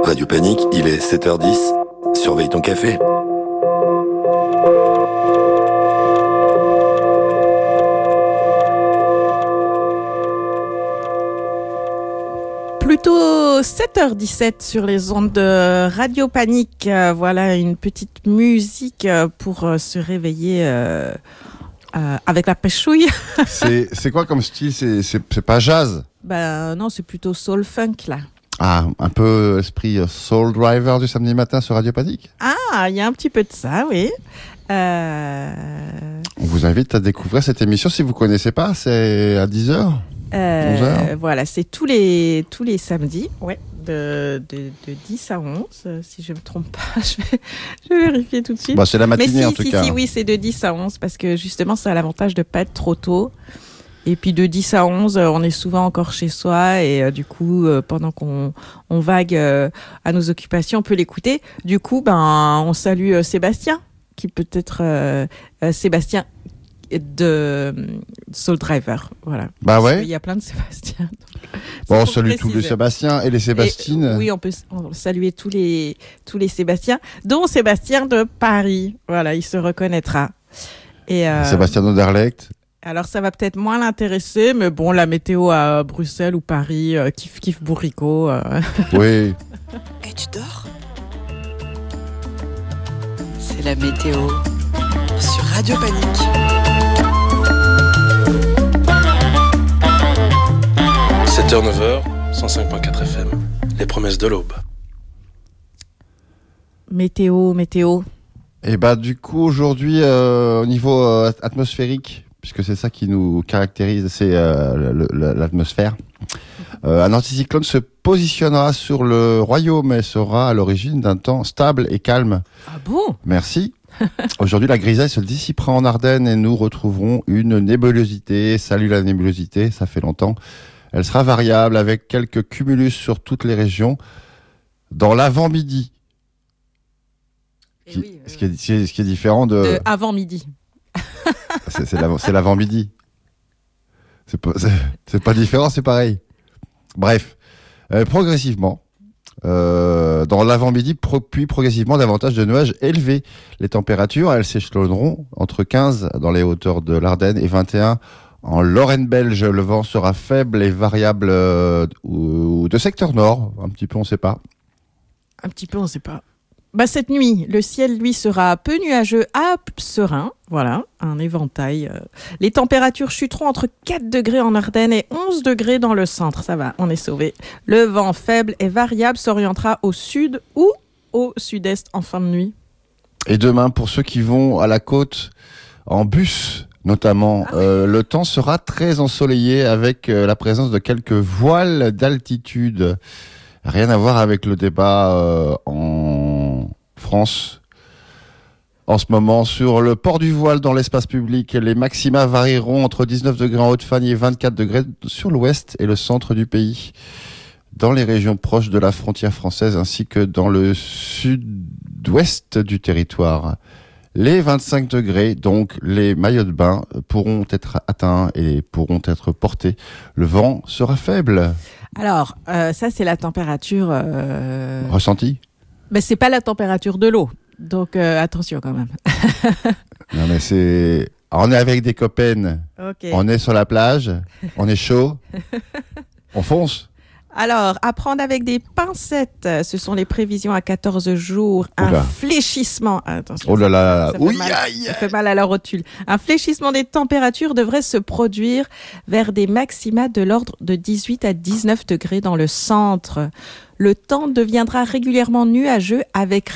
Radio Panique, il est 7h10. Surveille ton café. Plutôt 7h17 sur les ondes de Radio Panique. Voilà une petite musique pour se réveiller avec la pêchouille. C'est quoi comme style? C'est pas jazz? Ben non, c'est plutôt soul funk là. Ah, un peu esprit Soul Driver du samedi matin sur Radio Panique. Ah, il y a un petit peu de ça, oui. On vous invite à découvrir cette émission si vous connaissez pas. C'est à 10h. 11h. Voilà, c'est tous les samedis, ouais, de 10 à 11, si je me trompe pas, je vais vérifier tout de suite. Bah, c'est la matinée en tout cas. Oui, c'est de 10 à 11 parce que justement, ça a l'avantage de pas être trop tôt. Et puis de 10 à 11, on est souvent encore chez soi et du coup, pendant qu'on vague à nos occupations, on peut l'écouter. Du coup, on salue Sébastien, qui peut être Sébastien de Soul Driver, voilà. Bah ouais. Il y a plein de Sébastien. Bon, on salue tous les Sébastiens et les Sébastines. Oui, on peut saluer tous les Sébastiens, dont Sébastien de Paris. Voilà, il se reconnaîtra. Et Sébastien d'Anderlecht. Alors, ça va peut-être moins l'intéresser, mais bon, la météo à Bruxelles ou Paris, kiff bourricot. Oui. Et tu dors? C'est la météo sur Radio Panique. 7h, 9h, 105.4 FM. Les promesses de l'aube. Météo. Et bah du coup aujourd'hui au niveau atmosphérique, puisque c'est ça qui nous caractérise, c'est l'atmosphère. Un anticyclone se positionnera sur le royaume et sera à l'origine d'un temps stable et calme. Ah bon? Merci. Aujourd'hui, la grisaille se dissipera en Ardennes et nous retrouverons une nébulosité. Salut la nébulosité, ça fait longtemps. Elle sera variable avec quelques cumulus sur toutes les régions dans l'avant-midi. Ce qui est différent de avant-midi. C'est l'avant-midi. C'est pas différent, c'est pareil. Bref, progressivement, dans l'avant-midi, puis progressivement davantage de nuages élevés. Les températures, elles s'échelonneront entre 15 dans les hauteurs de l'Ardenne et 21 en Lorraine belge. Le vent sera faible et variable de secteur nord. Un petit peu, on ne sait pas. Cette nuit, le ciel, lui, sera peu nuageux à serein. Voilà, un éventail. Les températures chuteront entre 4 degrés en Ardennes et 11 degrés dans le centre. Ça va, on est sauvé. Le vent faible et variable s'orientera au sud ou au sud-est en fin de nuit. Et demain, pour ceux qui vont à la côte en bus, notamment, le temps sera très ensoleillé avec la présence de quelques voiles d'altitude. Rien à voir avec le débat en France. En ce moment, sur le port du voile dans l'espace public, les maxima varieront entre 19 degrés en Haute-Fagne et 24 degrés sur l'ouest et le centre du pays, dans les régions proches de la frontière française ainsi que dans le sud-ouest du territoire. Les 25 degrés, donc les maillots de bain, pourront être atteints et pourront être portés. Le vent sera faible. Alors, ça, c'est la température... Ressenti? Mais c'est pas la température de l'eau. Donc, attention quand même. Non, mais c'est... On est avec des copains. Okay. On est sur la plage. On est chaud. On fonce. Alors, à prendre avec des pincettes, ce sont les prévisions à 14 jours. Oula. Un fléchissement. Attention, Oh là là. Ça fait mal à la rotule. Un fléchissement des températures devrait se produire vers des maxima de l'ordre de 18 à 19 degrés dans le centre. Le temps deviendra régulièrement nuageux avec